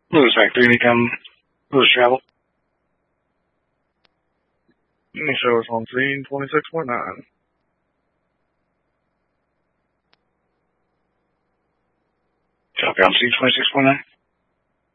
Lewis Factory, become Lewis Travel. Show us on scene 26.9. Copy on scene 26.9.